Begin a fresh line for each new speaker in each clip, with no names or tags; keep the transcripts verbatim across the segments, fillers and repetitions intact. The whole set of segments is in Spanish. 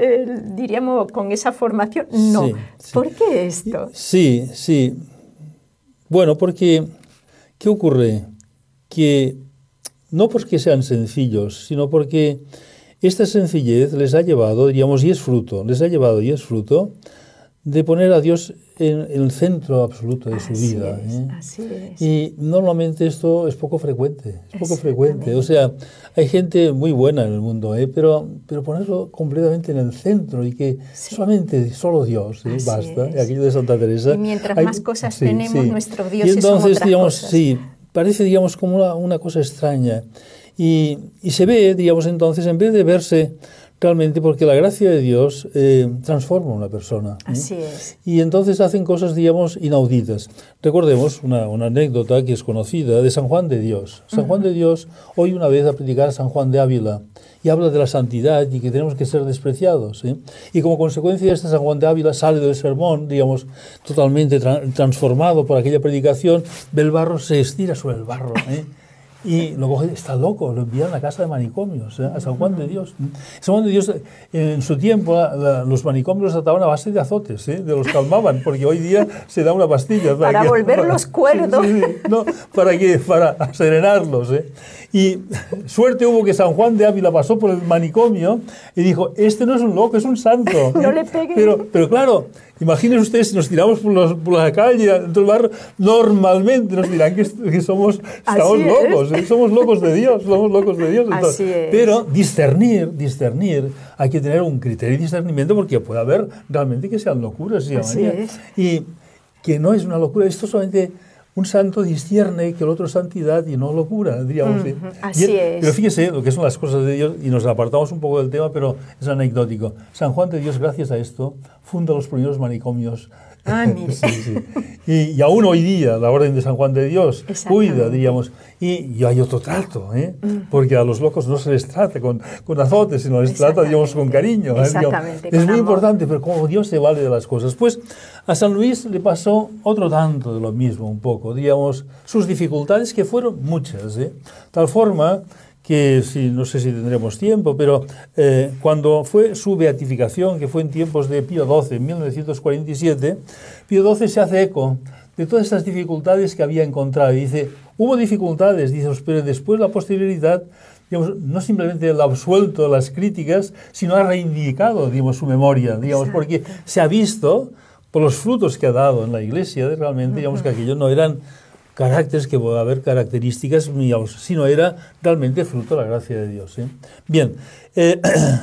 eh, diríamos, con esa formación. No.
Sí, sí.
¿Por qué esto?
Sí, sí. Bueno, porque, ¿qué ocurre? Que no porque sean sencillos, sino porque esta sencillez les ha llevado, diríamos, y es fruto, les ha llevado y es fruto de poner a Dios en, en el centro absoluto de su
así
vida.
Es,
¿eh?
Así es.
Y normalmente esto es poco frecuente, es poco frecuente. O sea, hay gente muy buena en el mundo, ¿eh? pero, pero ponerlo completamente en el centro y que sí. solamente, solo Dios, ¿eh? basta. Y aquello de Santa Teresa.
Y mientras
hay,
más cosas
sí,
tenemos,
sí.
nuestros dioses
y entonces,
son otras
digamos,
cosas.
Sí, parece, digamos, como una, una cosa extraña. Y, y se ve, digamos, entonces, en vez de verse realmente, porque la gracia de Dios eh, transforma a una persona. ¿eh?
Así es.
Y entonces hacen cosas, digamos, inauditas. Recordemos una, una anécdota que es conocida de San Juan de Dios. San uh-huh. Juan de Dios, hoy una vez a predicar a San Juan de Ávila, y habla de la santidad y que tenemos que ser despreciados. ¿eh? Y como consecuencia de este San Juan de Ávila sale del sermón, digamos, totalmente tra- transformado por aquella predicación, del barro se estira sobre el barro, ¿eh? Y lo coge, está loco, lo envían a la casa de manicomios, ¿eh? a San Juan de Dios. San Juan de Dios, en su tiempo, la, la, los manicomios los trataban a base de azotes, ¿eh? de los calmaban, porque hoy día se da una pastilla.
Para, para
que,
volverlos cuerdos.
Sí, sí, sí, no, ¿para qué? Para serenarlos. ¿eh? Y suerte hubo que San Juan de Ávila pasó por el manicomio y dijo, este no es un loco, es un santo. ¿eh?
No le pegue.
Pero, pero claro, imaginen ustedes, si nos tiramos por, los, por la calle, dentro del barrio, normalmente nos dirán que, que somos estamos locos, ¿eh? somos locos de Dios, somos locos de Dios. Entonces,
Así es.
Pero discernir, discernir, hay que tener un criterio de discernimiento porque puede haber realmente que sean locuras. ¿sí?
Así es.
Y que no es una locura, esto solamente... Un santo discierne que el otro es santidad y no locura, diríamos.
Uh-huh.
¿sí?
Así
el,
es.
Pero fíjese lo que son las cosas de Dios, y nos apartamos un poco del tema, pero es anecdótico. San Juan de Dios, gracias a esto, funda los primeros manicomios.
Ah, mire.
sí, sí. Y, y aún hoy día, la Orden de San Juan de Dios cuida, diríamos. Y, y hay otro trato, ¿eh? Uh-huh. Porque a los locos no se les trata con, con azotes, sino les trata, digamos, con cariño.
Exactamente.
¿eh? Es muy amor. Importante, pero como Dios se vale de las cosas. Pues a San Luis le pasó otro tanto de lo mismo, un poco, digamos, sus dificultades, que fueron muchas, ¿eh? Tal forma que, si, no sé si tendremos tiempo, pero eh, cuando fue su beatificación, que fue en tiempos de Pío doce, en mil novecientos cuarenta y siete, Pío doce se hace eco de todas estas dificultades que había encontrado. Y dice, hubo dificultades, dice, pero después la posterioridad, digamos, no simplemente le ha absuelto las críticas, sino ha reivindicado, digamos, su memoria, digamos, porque se ha visto por los frutos que ha dado en la Iglesia, realmente, digamos, que aquellos no eran caracteres, que puede haber características, sino era realmente fruto de la gracia de Dios. ¿eh? Bien, eh,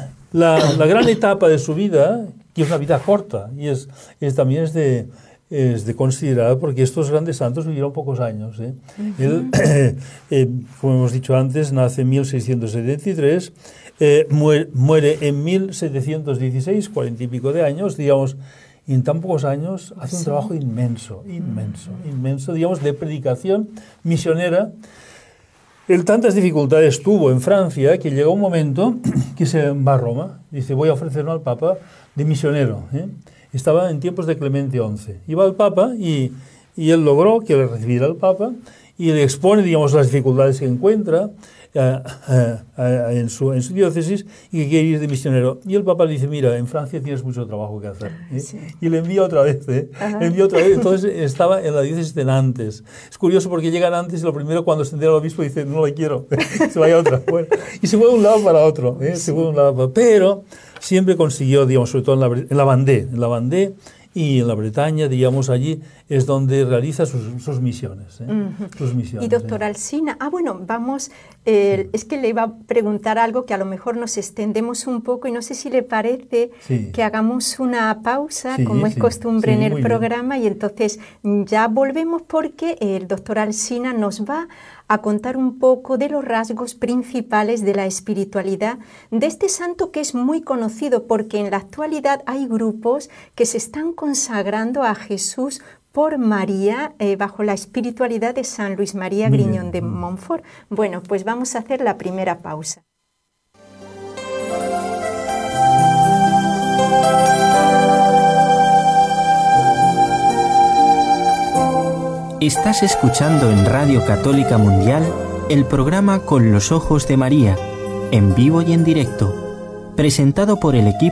la, la gran etapa de su vida, que es una vida corta, y es, es también es de, es de considerar, porque estos grandes santos vivieron pocos años. ¿eh? Uh-huh. Él, eh, eh, como hemos dicho antes, nace en mil seiscientos setenta y tres, eh, muere, muere en mil setecientos dieciséis, cuarenta y pico de años, digamos. Y en tan pocos años hace un trabajo inmenso, inmenso, inmenso, digamos, de predicación misionera. Él tantas dificultades tuvo en Francia que llegó un momento que se va a Roma. Dice, voy a ofrecerme al Papa de misionero. ¿eh? Estaba en tiempos de Clemente once. Iba al Papa y, y él logró que le recibiera el Papa y le expone, digamos, las dificultades que encuentra uh, uh, uh, en, su, en su diócesis y que quiere ir de misionero. Y el Papa le dice, mira, en Francia tienes mucho trabajo que hacer. ¿eh? Sí. Y le envía otra vez. ¿eh? Le envía otra vez. Entonces estaba en la diócesis de Nantes. Es curioso porque llega a Nantes y lo primero cuando se entera el obispo dice, no le quiero, se vaya a otra. Bueno, y se fue de un lado para otro. ¿eh? Se fue de un lado para otro. Pero siempre consiguió, digamos, sobre todo en la, en la Vendée, en la Vendée, y en la Bretaña, digamos, allí es donde realiza sus, sus misiones. ¿eh? Uh-huh. Sus misiones.
Y doctor Alsina, ah, bueno, vamos, eh, es que le iba a preguntar algo que a lo mejor nos extendemos un poco y no sé si le parece sí. que hagamos una pausa, sí, como es sí, costumbre sí, en el programa, bien. Y entonces ya volvemos porque el doctor Alsina nos va a contar un poco de los rasgos principales de la espiritualidad de este santo que es muy conocido, porque en la actualidad hay grupos que se están consagrando a Jesús por María, eh, bajo la espiritualidad de San Luis María Griñón de Montfort. Bueno, pues vamos a hacer la primera pausa.
Estás escuchando en Radio Católica Mundial el programa Con los Ojos de María, en vivo y en directo, presentado por el equipo